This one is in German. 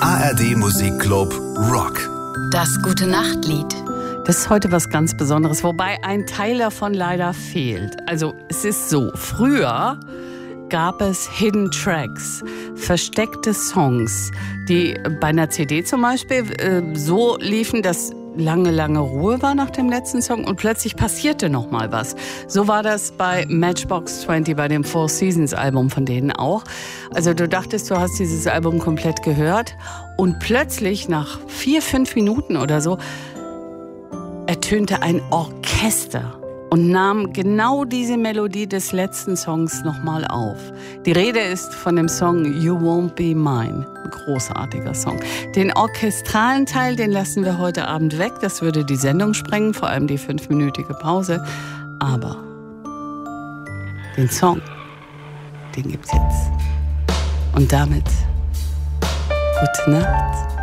ARD Musikclub Rock. Das Gute-Nacht-Lied. Das ist heute was ganz Besonderes, wobei ein Teil davon leider fehlt. Also es ist so, früher gab es Hidden Tracks, versteckte Songs, die bei einer CD zum Beispiel so liefen, dass lange Ruhe war nach dem letzten Song und plötzlich passierte noch mal was. So war das bei Matchbox 20, bei dem Four Seasons Album von denen auch. Also du dachtest, du hast dieses Album komplett gehört und plötzlich nach 4-5 Minuten oder so ertönte ein Orchester und nahm genau diese Melodie des letzten Songs nochmal auf. Die Rede ist von dem Song You Won't Be Mine. Ein großartiger Song. Den orchestralen Teil, den lassen wir heute Abend weg. Das würde die Sendung sprengen, vor allem die 5-minütige Pause. Aber den Song, den gibt's jetzt. Und damit gute Nacht.